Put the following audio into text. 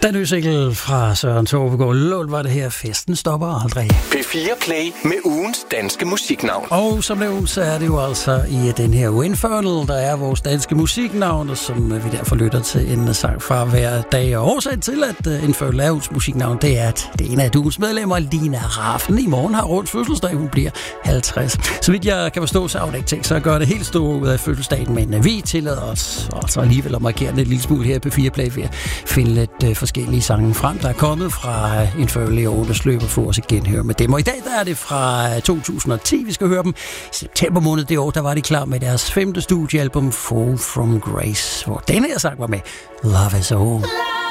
Den nye single fra Søren Tobegård Lund var det her. Festen stopper aldrig. P4 Play med ugens danske musiknavn. Og som nævnt, så er det jo altså i den her Infernal, der er vores danske musiknavn, og som vi derfor lytter til en sang fra hver dag. Og årsagen til, at Infernal er ugens musiknavn, det er, at det er en af ugens medlemmer, Lina Rafn, i morgen har rundt fødselsdag. Hun bliver 50. Så vidt jeg kan forstå, så har hun ikke tænkt sig at gøre det helt store ud af fødselsdagen, men vi tillader os altså alligevel at markere det en lille smule her på P4 Play ved at finde lidt forskellige sange frem, der er kommet fra Infernal i årenes løb og få os igen høre med dem. Og i dag der er det fra 2010, vi skal høre dem. I september måned det år, der var de klar med deres 5. studiealbum Fall From Grace, hvor denne her sang var med. Love Is All.